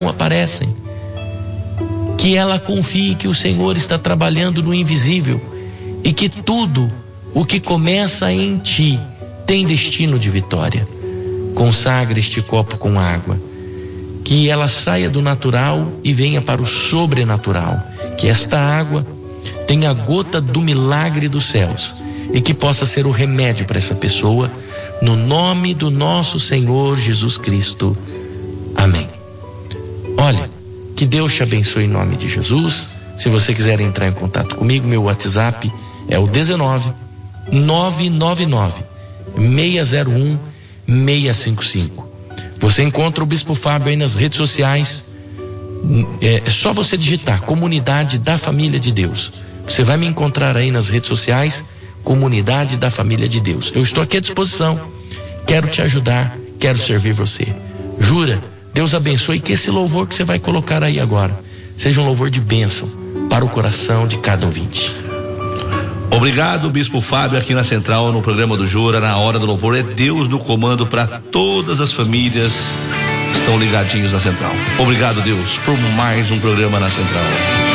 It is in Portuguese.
aparecem. Que ela confie que o Senhor está trabalhando no invisível e que tudo o que começa em ti tem destino de vitória. Consagre este copo com água, que ela saia do natural e venha para o sobrenatural, que esta água tenha a gota do milagre dos céus e que possa ser o remédio para essa pessoa, no nome do nosso Senhor Jesus Cristo. Amém. Olha, que Deus te abençoe em nome de Jesus. Se você quiser entrar em contato comigo, meu WhatsApp é o 19 999 601 655. Você encontra o Bispo Fábio aí nas redes sociais. É só você digitar Comunidade da Família de Deus. Você vai me encontrar aí nas redes sociais, Comunidade da Família de Deus. Eu estou aqui à disposição. Quero te ajudar, quero servir você. Jura? Deus abençoe, que esse louvor que você vai colocar aí agora seja um louvor de bênção para o coração de cada ouvinte. Obrigado, Bispo Fábio, aqui na Central, no programa do Jura, na hora do louvor. É Deus no comando para todas as famílias que estão ligadinhos na Central. Obrigado, Deus, por mais um programa na Central.